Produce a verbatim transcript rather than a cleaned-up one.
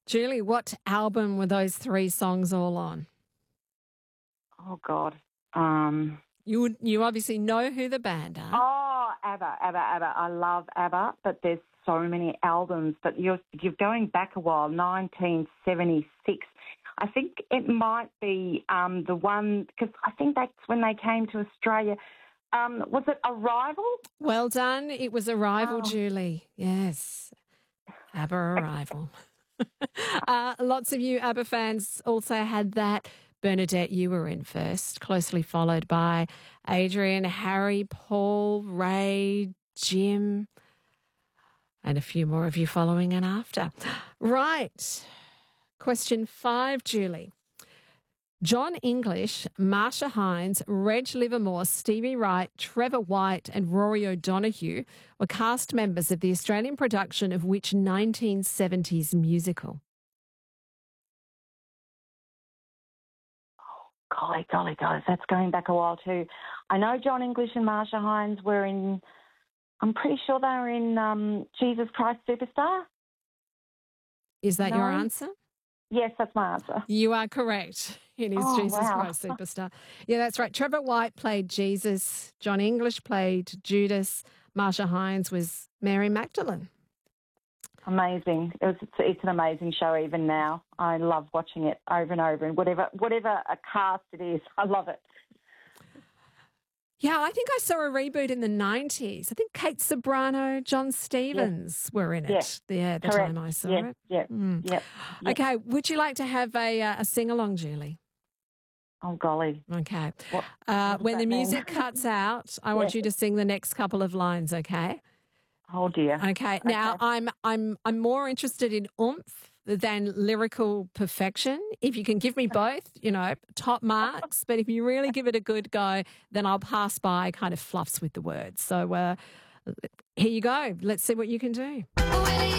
Julie, what album were those three songs all on? Oh, God. Um, You would, you obviously know who the band are. oh, ABBA, ABBA, ABBA. I love ABBA, but there's so many albums. But you're, you're going back a while, nineteen seventy-six. I think it might be um, the one, because I think that's when they came to Australia. Um, was it Arrival? Well done. It was Arrival, Oh. Julie. Yes. ABBA Arrival. uh, lots of you ABBA fans also had that. Bernadette, you were in first, closely followed by Adrian, Harry, Paul, Ray, Jim, and a few more of you following in after. Right. Question five, Julie. John English, Marsha Hines, Reg Livermore, Stevie Wright, Trevor White and Rory O'Donoghue were cast members of the Australian production of which nineteen seventies musical? Golly, golly, golly, that's going back a while too. I know John English and Marsha Hines were in, I'm pretty sure they were in um, Jesus Christ Superstar. Is that No? your answer? Yes, that's my answer. You are correct. It is Oh, Jesus wow. Christ Superstar. Yeah, that's right. Trevor White played Jesus. John English played Judas. Marsha Hines was Mary Magdalene. Amazing. It was, it's, it's an amazing show even now. I love watching it over and over, and whatever whatever a cast it is, I love it. Yeah, I think I saw a reboot in the nineties. I think Kate Sobrano, John Stevens were in it. Yeah, Yeah, the correct. time I saw Yeah, it. yeah, Mm. yeah, yeah. Okay, would you like to have a, uh, a sing-along, Julie? Oh, golly. Okay. What, Uh, what does when the that mean? music cuts out, I want Yeah. you to sing the next couple of lines, okay? Oh, dear. Okay. Now, Okay. I'm I'm I'm more interested in oomph than lyrical perfection. If you can give me both, you know, top marks. But if you really give it a good go, then I'll pass by kind of fluffs with the words. So uh, here you go. Let's see what you can do.